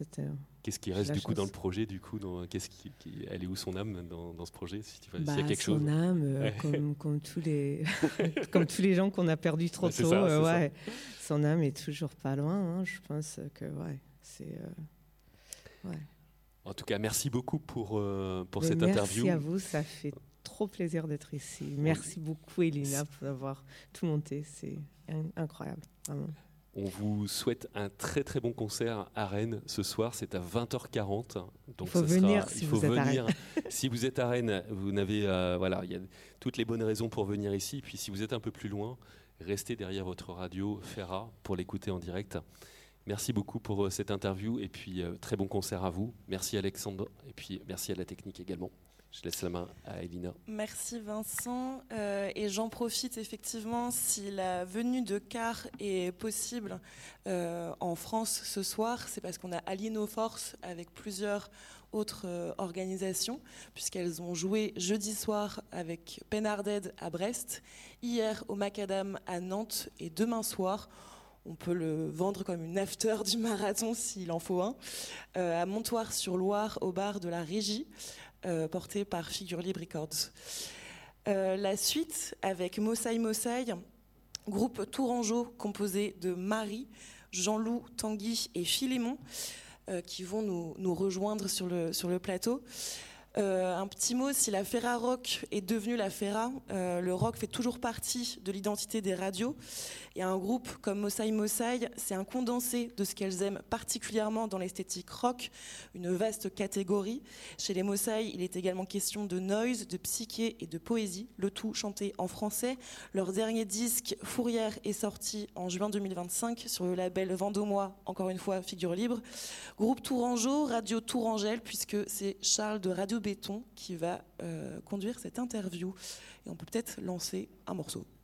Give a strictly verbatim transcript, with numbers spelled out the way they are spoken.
C'était, Qu'est-ce qui j'ai reste la du coup dans le chance. projet du coup dans, qu'est-ce qui, qui- Elle est où son âme dans, dans ce projet si tu vois, s'il Bah, y a quelque son chose. âme, euh, Ouais. comme, comme, tous les, comme tous les gens qu'on a perdus trop Ouais, c'est tôt, ça, euh, c'est ça. ouais, son âme est toujours pas loin. Hein, je pense que ouais, c'est euh, ouais. En tout cas, merci beaucoup pour, euh, pour Mais cette merci à interview. vous, ça fait trop plaisir d'être ici. On, Merci beaucoup, Elina, pour avoir tout monté. C'est in- incroyable, vraiment. on vous souhaite un très très bon concert à Rennes ce soir. C'est à vingt heures quarante. Il Donc faut ça sera, venir il si faut vous êtes à Rennes. venir. Si vous êtes à Rennes, vous n'avez euh, voilà, il y a toutes les bonnes raisons pour venir ici. Puis si vous êtes un peu plus loin, restez derrière votre radio Ferra pour l'écouter en direct. Merci beaucoup pour euh, cette interview et puis euh, très bon concert à vous. Merci Alexandre et puis merci à la technique également. Je laisse la main à Elina. Merci Vincent. Euh, et j'en profite effectivement, si la venue de Car est possible euh, en France ce soir, c'est parce qu'on a allié nos forces avec plusieurs autres euh, organisations, puisqu'elles ont joué jeudi soir avec Penarded à Brest, hier au Macadam à Nantes et demain soir, on peut le vendre comme une after du marathon s'il en faut un, euh, à Montoire-sur-Loire au bar de la Régie, euh, porté par Figure Libre Records. Euh, la suite avec Mosaï Mosaï, groupe tourangeau composé de Marie, Jean-Loup, Tanguy et Philémon, euh, qui vont nous, nous rejoindre sur le, sur le plateau. Euh, un petit mot, si la Ferra Rock est devenue la Ferra, euh, le rock fait toujours partie de l'identité des radios. Et un groupe comme Mosaï Mosaï, c'est un condensé de ce qu'elles aiment particulièrement dans l'esthétique rock, une vaste catégorie. Chez les Mosaï, il est également question de noise, de psyché et de poésie, le tout chanté en français. Leur dernier disque, Fourrière, est sorti en juin deux mille vingt-cinq sur le label Vendômois, encore une fois Figure Libre. Groupe Tourangeau, Radio Tourangelle, puisque c'est Charles de Radio Béton qui va euh, conduire cette interview. Et on peut peut-être lancer un morceau.